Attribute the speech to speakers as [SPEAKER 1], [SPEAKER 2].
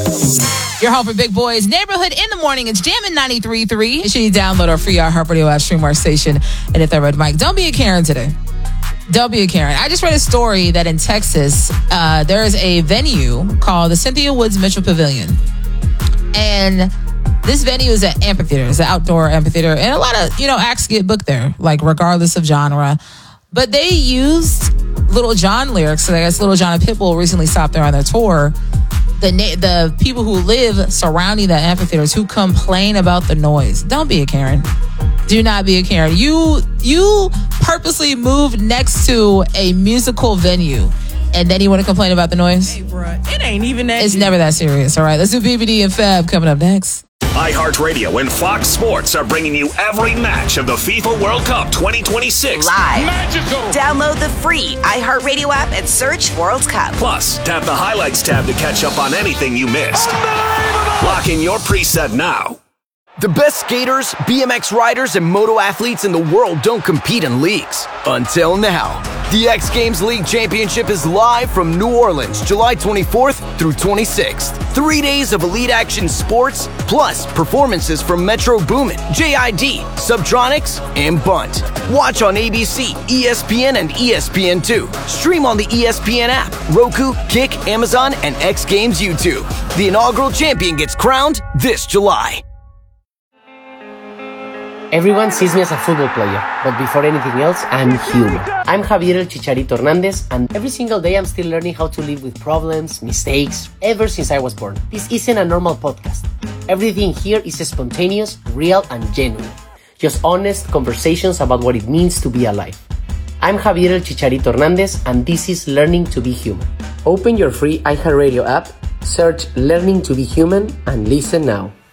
[SPEAKER 1] Your home for big boys. Neighborhood in the morning. It's Jammin' 93.3. Make sure you download our free iHeartRadio app, stream our station, and hit that red mic. Don't be a Karen today. Don't be a Karen. I just read a story that in Texas, there is a venue called the Cynthia Woods Mitchell Pavilion. And this venue is an amphitheater. It's an outdoor amphitheater. And a lot of, acts get booked there, like regardless of genre. But they used Little John lyrics. So I guess Little John and Pitbull recently stopped there on their tour. The people who live surrounding that amphitheater who complain about the noise. Don't be a Karen. Do not be a Karen. You purposely moved next to a musical venue, and then you want to complain about the noise?
[SPEAKER 2] Hey, bro, it ain't even that.
[SPEAKER 1] It's never that serious. All right, let's do BBD and Fab coming up next.
[SPEAKER 3] iHeartRadio and Fox Sports are bringing you every match of the FIFA World Cup 2026.
[SPEAKER 4] Live. Magical. Download the free iHeartRadio app and search World Cup.
[SPEAKER 3] Plus, tap the highlights tab to catch up on anything you missed. Lock in your preset now.
[SPEAKER 5] The best skaters, BMX riders, and moto athletes in the world don't compete in leagues. Until now. The X Games League Championship is live from New Orleans, July 24th through 26th. 3 days of elite action sports, plus performances from Metro Boomin, JID, Subtronics, and Bunt. Watch on ABC, ESPN, and ESPN2. Stream on the ESPN app, Roku, Kick, Amazon, and X Games YouTube. The inaugural champion gets crowned this July.
[SPEAKER 6] Everyone sees me as a football player, but before anything else, I'm human. I'm Javier El Chicharito Hernandez, and every single day I'm still learning how to live with problems, mistakes, ever since I was born. This isn't a normal podcast. Everything here is spontaneous, real, and genuine. Just honest conversations about what it means to be alive. I'm Javier El Chicharito Hernandez, and this is Learning to be Human. Open your free iHeartRadio app, search Learning to be Human, and listen now.